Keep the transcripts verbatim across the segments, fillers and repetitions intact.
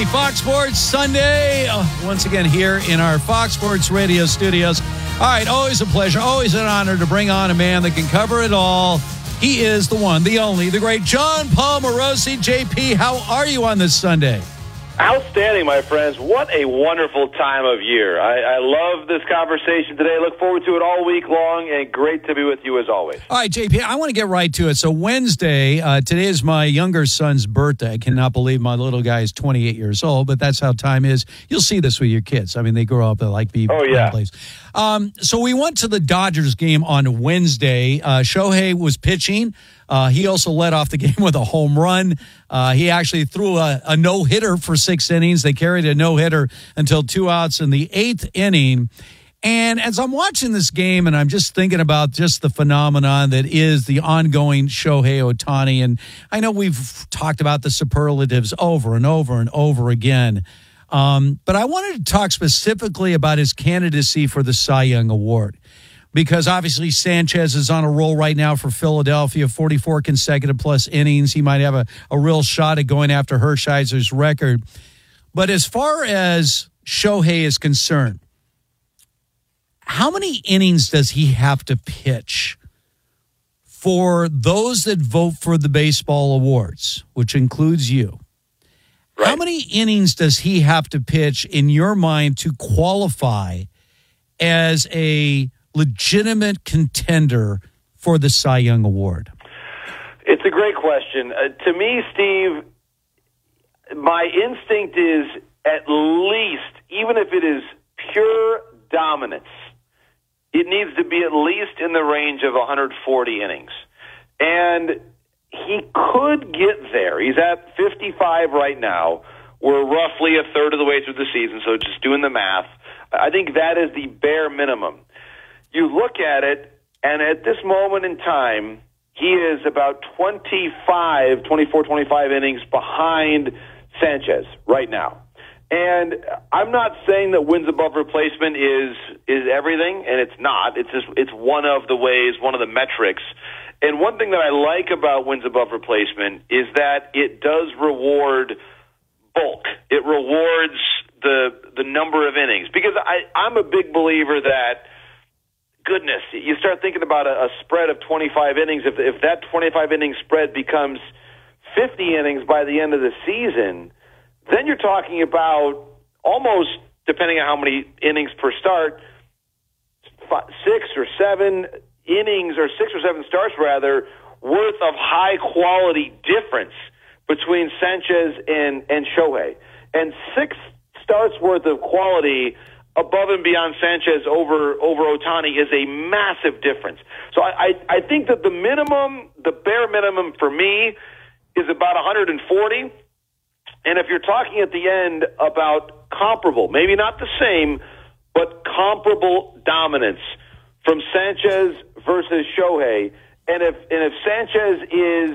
a Fox Sports Sunday. Uh, once again, here in our Fox Sports Radio studios. All right, always a pleasure, always an honor to bring on a man that can cover it all. He is the one, the only, the great Jon Paul Morosi. J P, how are you on this Sunday? Outstanding, my friends. What a wonderful time of year. I, I love this conversation today. Look forward to it all week long, and great to be with you as always. All right, J P, I want to get right to it. So Wednesday, uh, today is my younger son's birthday. I cannot believe my little guy is twenty-eight years old, but that's how time is. You'll see this with your kids. I mean, they grow up, they like being oh, yeah. plays. Um, so we went to the Dodgers game on Wednesday. Uh, Shohei was pitching. Uh, he also led off the game with a home run. Uh, he actually threw a, a no-hitter for six innings. They carried a no-hitter until two outs in the eighth inning. And as I'm watching this game and I'm just thinking about just the phenomenon that is the ongoing Shohei Ohtani, and I know we've talked about the superlatives over and over and over again, um, but I wanted to talk specifically about his candidacy for the Cy Young Award. Because obviously Sanchez is on a roll right now for Philadelphia, forty-four consecutive plus innings. He might have a, a real shot at going after Hershiser's record. But as far as Shohei is concerned, how many innings does he have to pitch for those that vote for the baseball awards, which includes you? Right. How many innings does he have to pitch in your mind to qualify as a legitimate contender for the Cy Young Award? It's a great question. Uh, to me, Steve, my instinct is at least, even if it is pure dominance, it needs to be at least in the range of one hundred forty innings. And he could get there. He's at fifty-five right now. We're roughly a third of the way through the season, so just doing the math, I think that is the bare minimum. You look at it, and at this moment in time, he is about twenty-five, twenty-four, twenty-five innings behind Sanchez right now. And I'm not saying that wins above replacement is is everything, and it's not. It's just it's one of the ways, one of the metrics. And one thing that I like about wins above replacement is that it does reward bulk. It rewards the the number of innings. Because I, I'm a big believer that, goodness, you start thinking about a, a spread of twenty-five innings. If if that twenty-five inning spread becomes fifty innings by the end of the season, then you're talking about almost, depending on how many innings per start, five, six or seven innings or six or seven starts rather worth of high quality difference between Sanchez and and Shohei, and six starts worth of quality above and beyond Sanchez over over Ohtani is a massive difference. So I, I, I think that the minimum, the bare minimum for me is about one hundred forty. And if you're talking at the end about comparable, maybe not the same, but comparable dominance from Sanchez versus Shohei, and if and if Sanchez is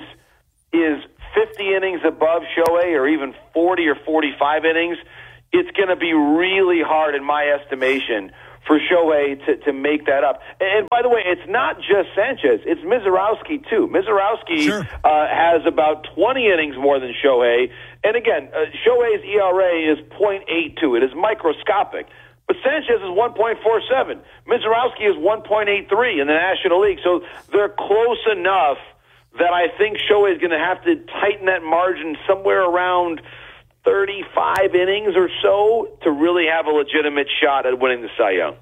is fifty innings above Shohei or even forty or forty-five innings, it's going to be really hard, in my estimation, for Shohei to, to make that up. And by the way, it's not just Sanchez. It's Mizorowski, too. Mizorowski sure. uh, has about twenty innings more than Shohei. And again, uh, Shohei's E R A is point eight two. It is microscopic. But Sanchez is one point four seven. Mizorowski is one point eight three in the National League. So they're close enough that I think Shohei is going to have to tighten that margin somewhere around thirty-five innings or so to really have a legitimate shot at winning the Cy Young.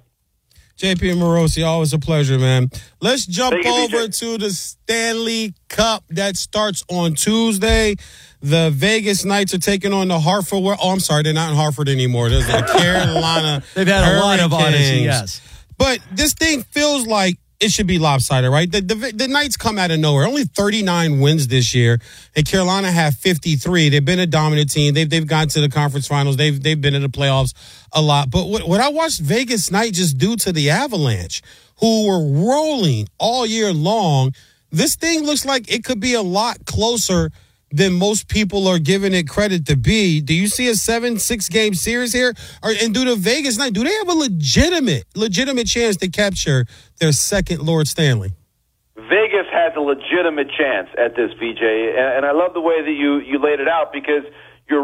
J P Morosi, always a pleasure, man. Let's jump over to the Stanley Cup that starts on Tuesday. The Vegas Knights are taking on the Hartford. Oh, I'm sorry, they're not in Hartford anymore. There's the Carolina They've had Hurricanes. a lot of odyssey, yes. But this thing feels like it should be lopsided, right? The, the the Knights come out of nowhere. Only thirty-nine wins this year, and Carolina have fifty-three. They've been a dominant team. They've they've gone to the conference finals. They've they've been in the playoffs a lot. But what, what I watched Vegas Knights just do to the Avalanche, who were rolling all year long, this thing looks like it could be a lot closer than most people are giving it credit to be. Do you see a seven, six game series here? Or, and do the Vegas Knights, do they have a legitimate, legitimate chance to capture their second Lord Stanley? Vegas has a legitimate chance at this, V J, and, and I love the way that you, you laid it out because you're right. Based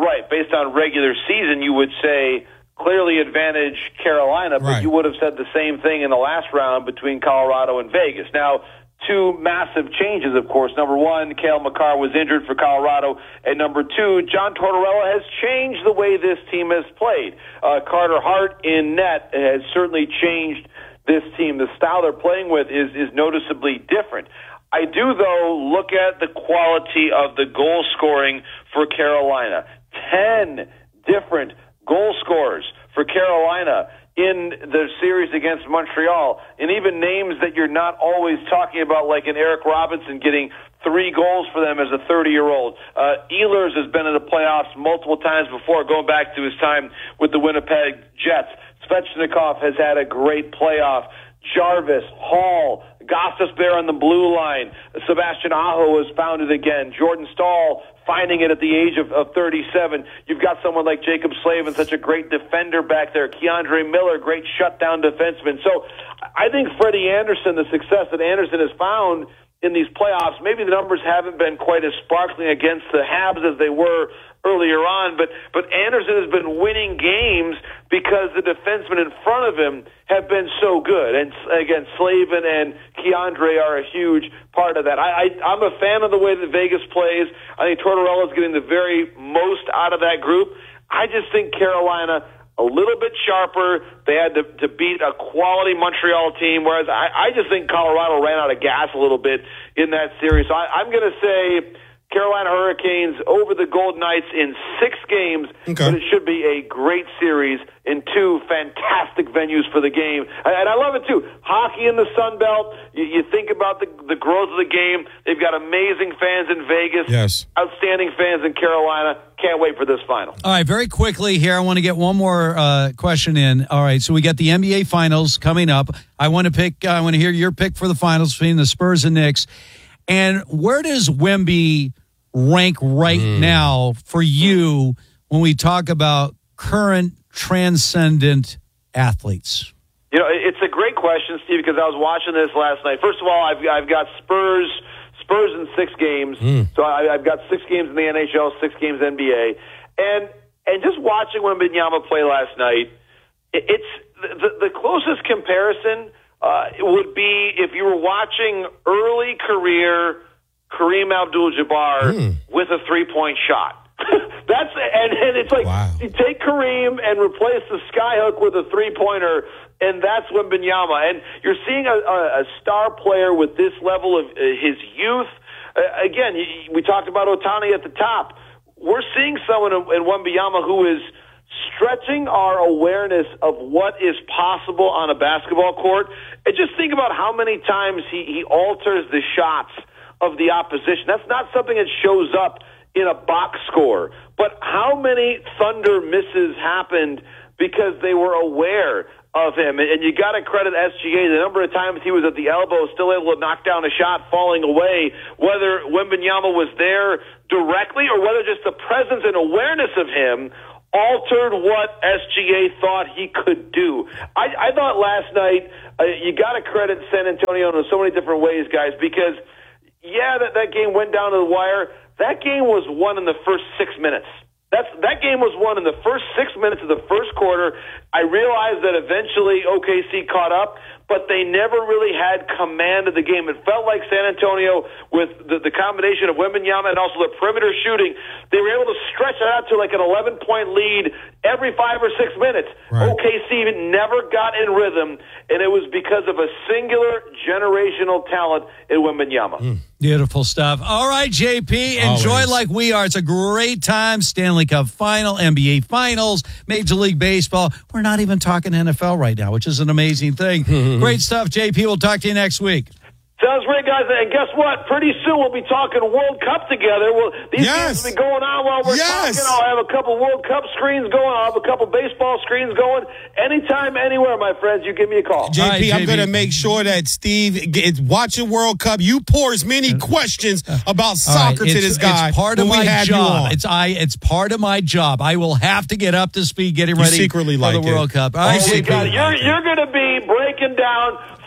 based on regular season, you would say clearly advantage Carolina, but right. you would have said the same thing in the last round between Colorado and Vegas. Now, two massive changes, of course. Number one, Cale Makar was injured for Colorado. And number two, John Tortorella has changed the way this team has played. Uh, Carter Hart in net has certainly changed this team. The style they're playing with is, is noticeably different. I do, though, look at the quality of the goal scoring for Carolina. Ten different goal scorers for Carolina in the series against Montreal, and even names that you're not always talking about, like an Eric Robinson getting three goals for them as a thirty-year-old. Uh, Ehlers has been in the playoffs multiple times before, going back to his time with the Winnipeg Jets. Svechnikov has had a great playoff. Jarvis, Hall, Gostisbehere on the blue line. Sebastian Aho has found it again. Jordan Staal finding it at the age of, of thirty-seven. You've got someone like Jacob Slavin, such a great defender back there. Keandre Miller, great shutdown defenseman. So I think Freddie Anderson, the success that Anderson has found in these playoffs, maybe the numbers haven't been quite as sparkling against the Habs as they were earlier on, but but Anderson has been winning games because the defensemen in front of him have been so good. And again, Slavin and Keandre are a huge part of that. I, I, I'm a fan of the way that Vegas plays. I think Tortorella is getting the very most out of that group. I just think Carolina a little bit sharper. They had to, to beat a quality Montreal team, whereas I, I just think Colorado ran out of gas a little bit in that series. So I, I'm going to say Carolina Hurricanes over the Golden Knights in six games, okay. But it should be a great series in two fantastic venues for the game. And I love it, too. Hockey in the Sun Belt, you, you think about the, the growth of the game. They've got amazing fans in Vegas, yes. Outstanding fans in Carolina. Can't wait for this final. All right, very quickly here, I want to get one more uh, question in. All right, so we got the N B A Finals coming up. I want to pick. I want to hear your pick for the finals between the Spurs and Knicks. And where does Wemby rank right mm. now for you when we talk about current transcendent athletes? You know, it's a great question, Steve, because I was watching this last night. First of all, I've, I've got Spurs Spurs in six games. Mm. So I, I've got six games in the N H L, six games N B A. And and just watching Wembanyama play last night, it, it's the, the closest comparison uh, would be if you were watching early career Kareem Abdul-Jabbar mm. with a three-point shot. That's and, and it's like wow. you take Kareem and replace the skyhook with a three-pointer, and that's Wembanyama. And you're seeing a, a, a star player with this level of uh, his youth. Uh, again, we talked about Ohtani at the top. We're seeing someone in, in Wembanyama who is stretching our awareness of what is possible on a basketball court. And just think about how many times he, he alters the shots of the opposition. That's not something that shows up in a box score. But how many Thunder misses happened because they were aware of him? And you got to credit S G A. The number of times he was at the elbow, still able to knock down a shot, falling away, whether Wembanyama was there directly or whether just the presence and awareness of him altered what S G A thought he could do. I, I thought last night, uh, you got to credit San Antonio in so many different ways, guys, because, yeah, that, that game went down to the wire. That game was won in the first six minutes. That's, that game was won in the first six minutes of the first quarter. I realized that eventually O K C caught up, but they never really had command of the game. It felt like San Antonio, with the, the combination of Wembanyama and also the perimeter shooting, they were able to stretch it out to like an eleven-point lead every five or six minutes. Right. O K C never got in rhythm, and it was because of a singular generational talent in Wembanyama. Mm. Beautiful stuff. All right, J P, enjoy Always. like we are. It's a great time. Stanley Cup Final, N B A Finals, Major League Baseball. We're not even talking N F L right now, which is an amazing thing. Great stuff, J P. We'll talk to you next week. Sounds great, guys. And guess what? Pretty soon we'll be talking World Cup together. Well, these yes. games will be going on while we're yes. talking. I'll have a couple World Cup screens going. I'll have a couple baseball screens going. Anytime, anywhere, my friends, you give me a call. J P, right, I'm going to make sure that Steve is watching World Cup. You pour as many questions about soccer right. to this guy. It's part of my job. It's It's I. It's part of my job. I will have to get up to speed getting ready secretly for like the World it. Cup. All right, oh, J P. You're, you're going to be breaking down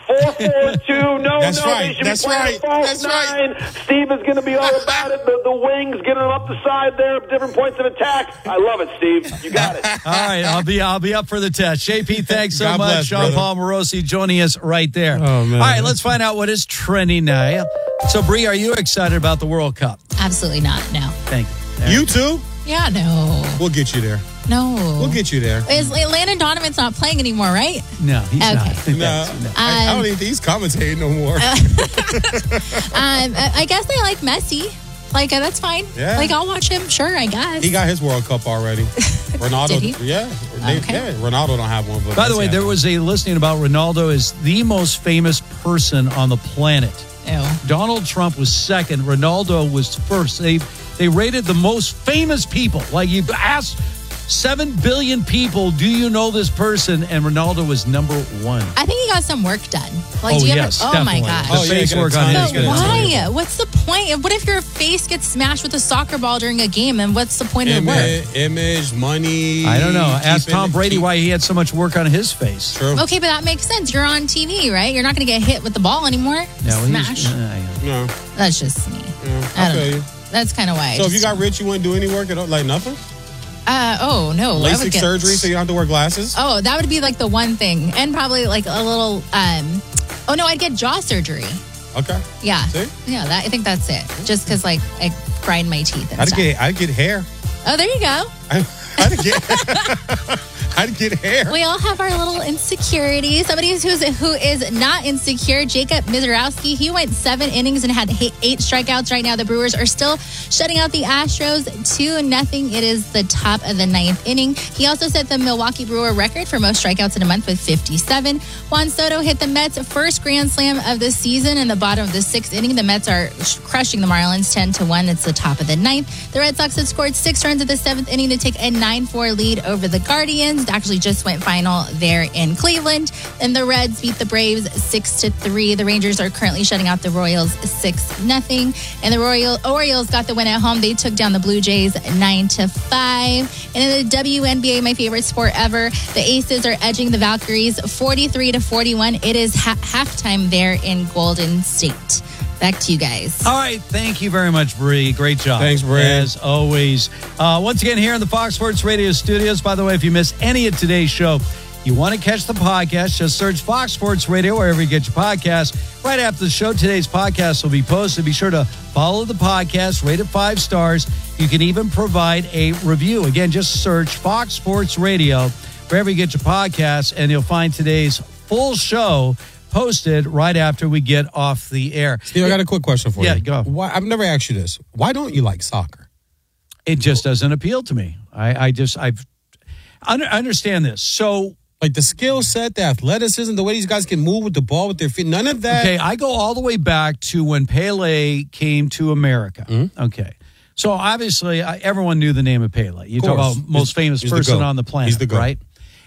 four four two. No, That's no, right. they should That's be playing right. false That's nine. right. Steve is going to be all about it. The, the wings getting them up the side there, different points of attack. I love it, Steve. You got it. All right, I'll be I'll be up for the test. J P, thanks so God much. bless, Sean brother. Paul Morosi joining us right there. Oh, man. All right, let's find out what is trending now. So, Bree, are you excited about the World Cup? Absolutely not. No. Thank you. You too? Yeah, no. We'll get you there. No. We'll get you there. Is Landon Donovan's not playing anymore, right? No, he's Okay. not. No, No. I, I Um, don't even think he's commentating no more. Um, I I guess they like Messi. Like, uh, that's fine. Yeah. Like, I'll watch him. Sure, I guess. He got his World Cup already. Ronaldo, Did he? yeah, they, Okay. yeah. Ronaldo don't have one. But By the Messi way, has there one. was a listening about Ronaldo is the most famous person on the planet. Ew. Donald Trump was second. Ronaldo was first. They they rated the most famous people. Like you asked seven billion people, do you know this person? And Ronaldo was number one. I think he got some work done. Like, Oh, do you yes, ever, oh my definitely. gosh. The Oh, yeah, face you got a work ton on of- his But good. why? What's the point? What if your face gets smashed with a soccer ball during a game? And what's the point of the work? Image, image, money. I don't know. Ask keeping- Tom Brady keep- why he had so much work on his face. True. Okay, but that makes sense. You're on T V, right? You're not going to get hit with the ball anymore. No, he's- Smash. uh, No. That's just me. Yeah, I I don't feel know. you. That's kind of why. I So if you just- got rich, you wouldn't do any work at all? Like nothing? Uh, oh, no. I would LASIK get- surgery so you don't have to wear glasses? Oh, that would be like the one thing. And probably like a little, um, oh no, I'd get jaw surgery. Okay. Yeah. See? Yeah, that, I think that's it. Just because like I grind my teeth and I'd stuff. get, I'd get hair. Oh, there you go. I, I'd get, I'd get hair. We all have our little insecurities. Somebody who's who is not insecure, Jacob Mizorowski. He went seven innings and had eight, eight strikeouts. Right now, the Brewers are still shutting out the Astros two nothing. It is the top of the ninth inning. He also set the Milwaukee Brewer record for most strikeouts in a month with fifty-seven. Juan Soto hit the Mets' first grand slam of the season in the bottom of the sixth inning. The Mets are crushing the Marlins ten to one. It's the top of the ninth. The Red Sox had scored six runs at the seventh inning to take a nine four lead over the Guardians. It actually just went final there in Cleveland. And the Reds beat the Braves six to three. The Rangers are currently shutting out the Royals six nothing. And the Royal Orioles got the win at home. They took down the Blue Jays nine to five. And in the W N B A, my favorite sport ever, the Aces are edging the Valkyries forty-three to forty-one. It is ha- halftime there in Golden State. Back to you guys. All right. Thank you very much, Bree. Great job. Thanks, Bree. As always. Uh, once again, here in the Fox Sports Radio studios. By the way, if you missed any of today's show, you want to catch the podcast, just search Fox Sports Radio wherever you get your podcast. Right after the show, today's podcast will be posted. Be sure to follow the podcast, rate it five stars. You can even provide a review. Again, just search Fox Sports Radio wherever you get your podcast, and you'll find today's full show posted right after we get off the air. Steve, I got a quick question for Yeah, you. go. Why, I've never asked you this. Why don't you like soccer? It just doesn't appeal to me. I, I just, I've, I understand this. So, Like the skill set, the athleticism, the way these guys can move with the ball with their feet, none of that. okay, I go all the way back to when Pele came to America. Mm-hmm. Okay. So, obviously, I, everyone knew the name of Pele. You talk course. about most He's- famous he's the person GOAT. on the planet, He's the GOAT. right?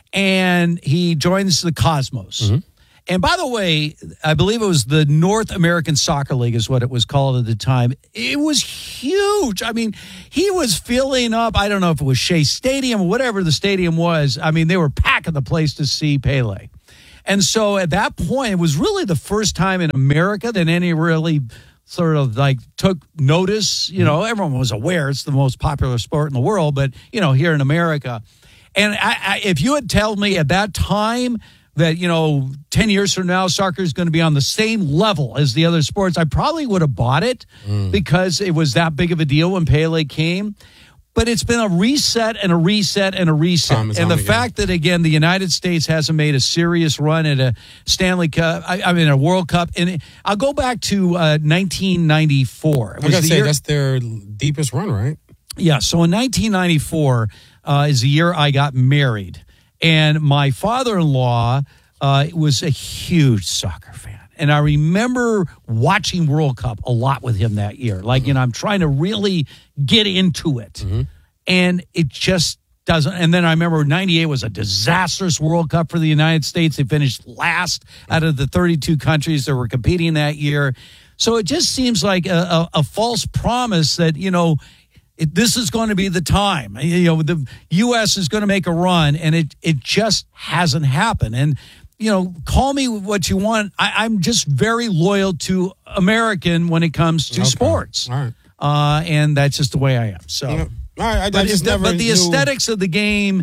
And he joins the Cosmos. Mm-hmm. And by the way, I believe it was the North American Soccer League is what it was called at the time. It was huge. I mean, he was filling up, I don't know if it was Shea Stadium or whatever the stadium was. I mean, they were packing the place to see Pele. And so at that point, it was really the first time in America that any really sort of like took notice. You know, everyone was aware it's the most popular sport in the world, but, you know, here in America. And I, I, if you had told me at that time that, you know, ten years from now, soccer is going to be on the same level as the other sports, I probably would have bought it mm. because it was that big of a deal when Pele came. But it's been a reset and a reset and a reset. Time And the again. fact that, again, the United States hasn't made a serious run at a Stanley Cup, I, I mean, a World Cup. And I'll go back to uh, nineteen ninety-four. It I was gotta the say, year- that's their deepest run, right? Yeah, so in nineteen ninety-four uh, is the year I got married. And my father-in-law uh, was a huge soccer fan. And I remember watching World Cup a lot with him that year. Like, you know, I'm trying to really get into it. Mm-hmm. And it just doesn't. And then I remember ninety-eight was a disastrous World Cup for the United States. They finished last out of the thirty-two countries that were competing that year. So it just seems like a, a, a false promise that, you know, It, this is going to be the time. You know, the U S is going to make a run, and it it just hasn't happened. And you know, call me what you want. I, I'm just very loyal to American when it comes to Okay. sports. All right. Uh, and that's just the way I am. So, All right. I, I but, just the, never but the knew- aesthetics of the game.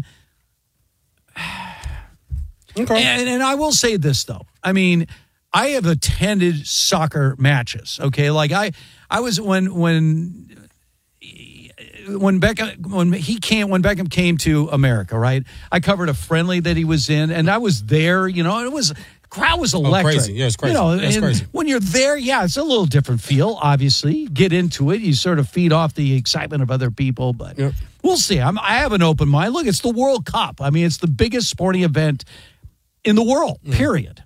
Okay. And, and I will say this, though. I mean, I have attended soccer matches. Okay, like I, I was when when when Beckham when he came when Beckham came to America, right? I covered a friendly that he was in, and I was there. You know, it was crowd was electric. crazy. Yeah, it's crazy. You know, It's and crazy. when you're there, yeah, it's a little different feel. Obviously, get into it. You sort of feed off the excitement of other people, but Yep. we'll see. I'm, I have an open mind. Look, it's the World Cup. I mean, it's the biggest sporting event in the world, period.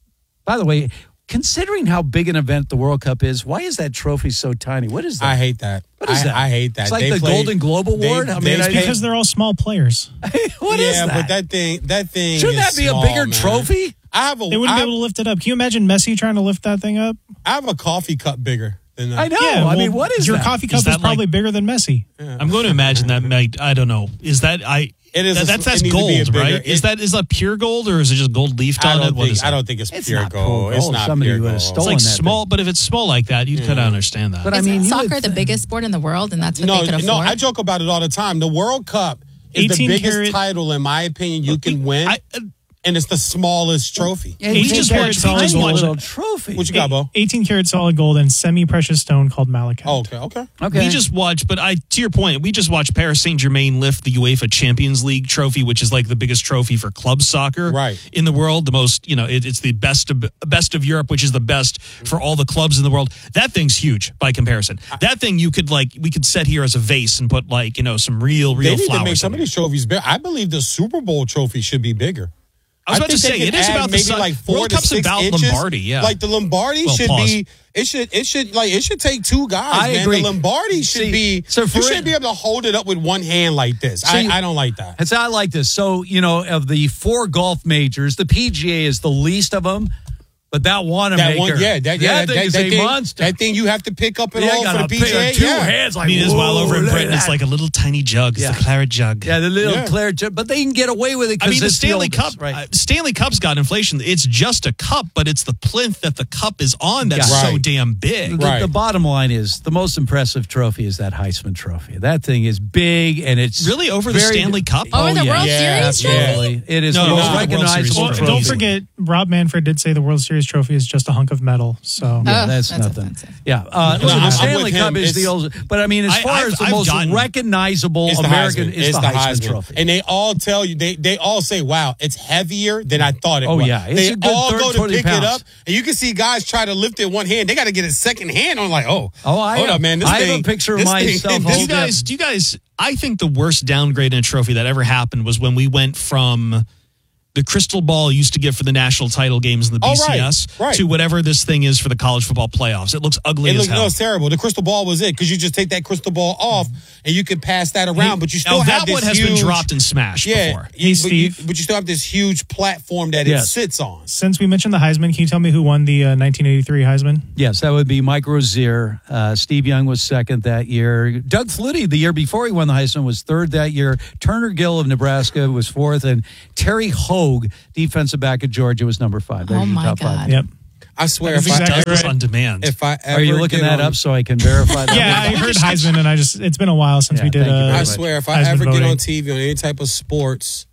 By the way, considering how big an event the World Cup is, why is that trophy so tiny? What is that? I hate that. What is I, that? I hate that. It's like They the play- Golden Globe Award? They, I mean, they I- pay- Because they're all small players. What is yeah, that? but that thing, that thing. Shouldn't is that be small, a bigger man. trophy? I have a. They wouldn't I, be able to lift it up. Can you imagine Messi trying to lift that thing up? I have a coffee cup bigger than that. I know. Yeah, I mean, well, what is your that? coffee cup Is is, that probably like- bigger than Messi. I'm going to imagine that might, I don't know. Is that I It is that, a- that's it that's needs to be a gold, bigger- right? it- Is that is that pure gold or is it just gold leafed I on it? don't What think. is I it? don't think it's, It's pure not gold. gold. It's not Somebody pure would have gold. It's stolen like that small, thing. but if it's small like that, you'd kind of understand that. But I Isn't mean, you soccer would the think- biggest sport in the world, and that's what No, they could afford? no. I joke about it all the time. The World Cup is the eighteen biggest karat title, in my opinion, you can win, I, uh, and it's the smallest trophy. And He take just that watched- tiny he just watched- little trophy. What you got, Bo? eighteen karat solid gold and semi-precious stone called malachite. Oh, okay, okay. Okay. We just watched, but I, to your point, we just watched Paris Saint Germain lift the UEFA Champions League trophy, which is like the biggest trophy for club soccer Right. in the world. The most, you know, it, it's the best of best of Europe, which is the best for all the clubs in the world. That thing's huge by comparison. That thing you could like, we could set here as a vase and put like, you know, some real, real They need flowers. to make some in of it. these trophies bigger. I believe the Super Bowl trophy should be bigger. I was about to think say they it could is add about the maybe si- like four World to Cup's six about inches. Lombardi, yeah. Like the Lombardi Well, should pause. be. It should. It should like. It should take two guys. I man. agree. The Lombardi should See, be. so for you it- shouldn't be able to hold it up with one hand like this. See, I, I don't like that. It's I like this. So, you know, of the four golf majors, the P G A is the least of them, but that Wanamaker. That one, yeah, that, yeah, that thing that, is that a thing, monster. That thing you have to pick up and Yeah, all gotta for the P pick G A. up two yeah. hands like, Meanwhile, whoa, over in look at Britain, it's that. like a little tiny jug. It's Yeah. the claret jug. Yeah, the little Yeah. Claire, but they can get away with it I because mean, the it's Stanley the Cup, oldest, right? uh, Stanley Cup's got inflation. It's just a cup, but it's the plinth that the cup is on that's Yeah. so Right. damn big. The, Right. the bottom line is the most impressive trophy is that Heisman Trophy. That thing is big and it's Really? Over the very- Stanley Cup? Oh, Over the yeah. World Yeah, Series trophy? Absolutely. It is No, the no, most the World Series recognizable Well, trophy. don't trophy. forget, Rob Manfred did say the World Series trophy is just a hunk of metal. So Yeah, Oh, that's, that's nothing. offensive. Yeah, uh, listen, I'm- the I'm Stanley with Cup him. is the It's- old, but I mean, as I- far I've- as the I've most gotten- recognizable It's the American, Heisman. is It's the Heisman, Trophy. And they all tell you, they they all say, wow, it's heavier than I thought it Oh, was. yeah. It's they a good all third, go to twenty pick it pounds. up, and you can see guys try to lift it one hand. They got to get a second hand on, like, oh, Oh, I hold have- up, man. This I have a thing, picture of this thing- myself this- Do you holding- guys, do you guys, I think the worst downgrade in a trophy that ever happened was when we went from the crystal ball used to get for the national title games in the Oh, B C S right, right. to whatever this thing is for the college football playoffs. It looks ugly It as looks hell. no, it's terrible. The crystal ball was it because you just take that crystal ball off and you can pass that around, but you still now, have that this one has huge, been dropped and smashed yeah, before. you- Hey, but, you, Steve. but you still have this huge platform that it Yes. sits on. since we mentioned the Heisman, can you tell me who won the uh, nineteen eighty-three Heisman? Yes, that would be Mike Rozier. Uh, Steve Young was second that year. Doug Flutie, the year before he won the Heisman, was third that year. Turner Gill of Nebraska was fourth, and Terry Hogue, defensive back of Georgia, was number five. There's Oh, your my top five. God. Yep. I swear, That's if I, exactly Does this right. on demand. if I ever Are you looking get that on- up so I can verify that? Yeah, I heard Heisman, and I just it's been a while since Yeah, we did. thank you very Uh, I much. swear, if I Heisman ever get voting. on T V on any type of sports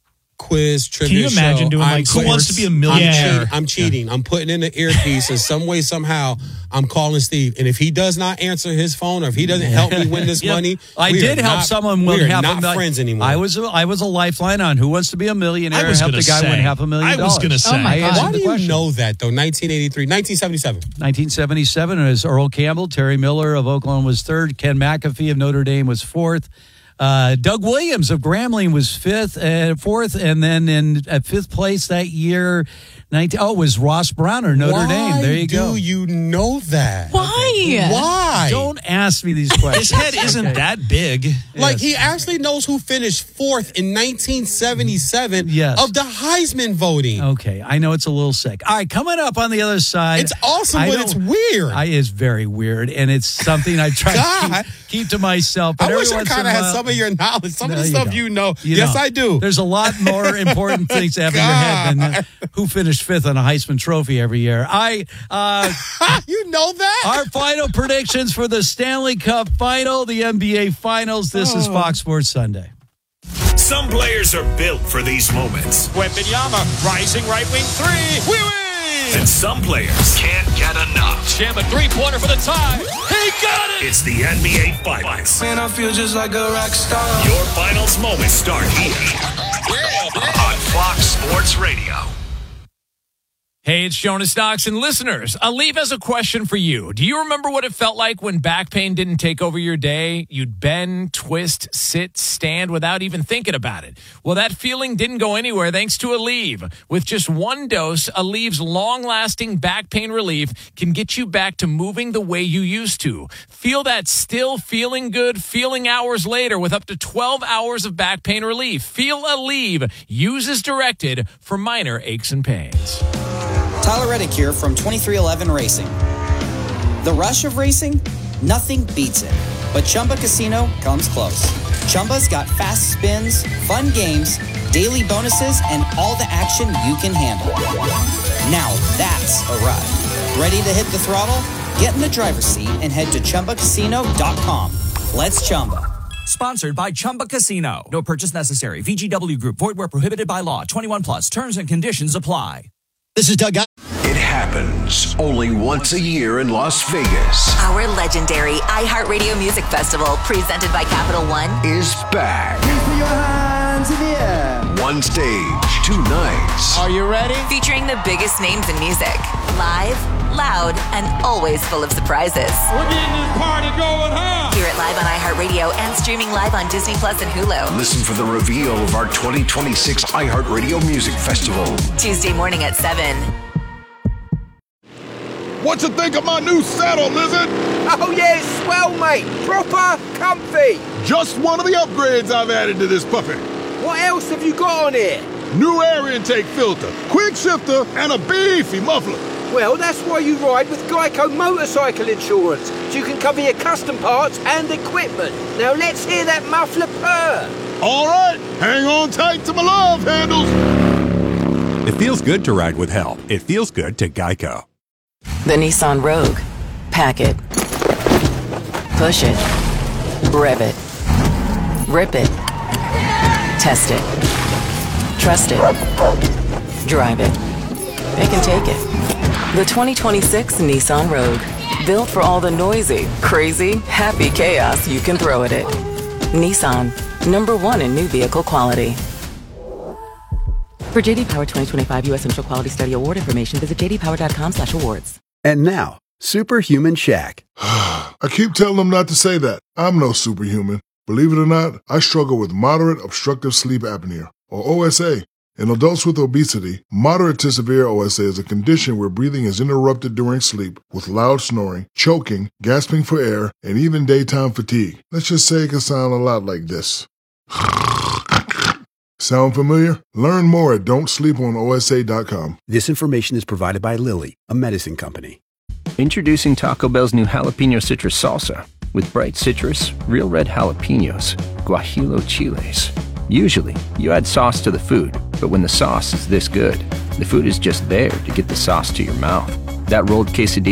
quiz trivia you imagine show, doing, I'm like, Who wants to be a millionaire? I'm, Yeah. cheating. I'm cheating. I'm putting in the earpiece, and some way, somehow, I'm calling Steve. And if he does not answer his phone, or if he doesn't help me win this Yep. money, I we did are help not- someone We win are half a not million. friends anymore. I was a, I was a lifeline on Who Wants to Be a Millionaire. I was helped gonna the guy say, win half a million I was dollars. going to say. Oh, my I God. answered Why the do you question. know that though? nineteen eighty-three, nineteen seventy-seven. nineteen seventy-seven, it was Earl Campbell. Terry Miller of Oklahoma was third. Ken McAfee of Notre Dame was fourth. Uh, Doug Williams of Grambling was fifth, uh, fourth, and then in at fifth place that year, nineteen. Oh, it was Ross Browner, Notre Why Dame. There you do go. you know that? Why? Why? Don't ask me these questions. His head isn't Okay. that big. Like he actually knows who finished fourth in nineteen seventy-seven Yes. of the Heisman voting. Okay, I know it's a little sick. All right, coming up on the other side. It's awesome, I but don't- it's weird. I, it's very weird, and it's something I try to God. keep, keep to myself. But I every wish I once in kind a of had while- some of your knowledge, some No, of the you stuff don't. you know. You yes, don't. I do. There's a lot more important things to have in your head than uh, who finished fifth on a Heisman Trophy every year. I, uh, You know that? our final predictions for the Stanley Cup Final, the N B A Finals. This is Fox Sports Sunday. Some players are built for these moments. Wembanyama, rising right wing three. We win! And some players can't get enough. Jam a three-pointer for the tie. He got it! It's the N B A Finals. Man, I feel just like a rock star. Your finals moments start here on Fox Sports Radio. Hey, it's Jonas Knox, and listeners, Aleve has a question for you. Do you remember what it felt like when back pain didn't take over your day? You'd bend, twist, sit, stand without even thinking about it. Well, that feeling didn't go anywhere thanks to Aleve. With just one dose, Aleve's long-lasting back pain relief can get you back to moving the way you used to. Feel that still feeling good feeling hours later with up to twelve hours of back pain relief. Feel Aleve. Use as directed for minor aches and pains. Tyler Reddick here from twenty-three eleven Racing. The rush of racing? Nothing beats it. But Chumba Casino comes close. Chumba's got fast spins, fun games, daily bonuses, and all the action you can handle. Now that's a ride. Ready to hit the throttle? Get in the driver's seat and head to Chumba Casino dot com. Let's Chumba. Sponsored by Chumba Casino. No purchase necessary. V G W Group. Void where prohibited by law. twenty-one plus. Terms and conditions apply. This is Doug. It happens only once a year in Las Vegas. Our legendary iHeartRadio Music Festival, presented by Capital One, Is back. Please put your hands in the air. One stage, two nights. Are you ready? featuring the biggest names in music. Live, loud, and always full of surprises. We're getting this party going, huh? Hear it live on iHeartRadio and streaming live on Disney Plus and Hulu. Listen for the reveal of our twenty twenty-six iHeartRadio Music Festival. Tuesday morning at seven. What you think of my new saddle, Lizard? Oh yeah, it's swell, mate. Proper comfy. Just one of the upgrades I've added to this puppy. What else have you got on here? New air intake filter, quick shifter, and a beefy muffler. Well, that's why you ride with Geico Motorcycle Insurance, so you can cover your custom parts and equipment. Now let's hear that muffler purr. All right, hang on tight to my love handles. It feels good to ride with help. It feels good to Geico. The Nissan Rogue. Pack it. Push it. Rev it. Rip it. Test it. Trust it. Drive it. They can take it. The twenty twenty-six Nissan Rogue. Built for all the noisy, crazy, happy chaos you can throw at it. Nissan. Number one in new vehicle quality. For J D Power twenty twenty-five U S Initial Quality Study Award information, visit j d power dot com slash awards. And now, Superhuman Shaq. I keep telling them not to say that. I'm no superhuman. Believe it or not, I struggle with moderate obstructive sleep apnea, or O S A. In adults with obesity, moderate to severe O S A is a condition where breathing is interrupted during sleep with loud snoring, choking, gasping for air, and even daytime fatigue. Let's just say it can sound a lot like this. Sound familiar? Learn more at don't sleep on O S A dot com. This information is provided by Lilly, a medicine company. Introducing Taco Bell's new jalapeno citrus salsa. With bright citrus, real red jalapenos, guajillo chiles. Usually, you add sauce to the food, but when the sauce is this good, the food is just there to get the sauce to your mouth. That rolled quesadilla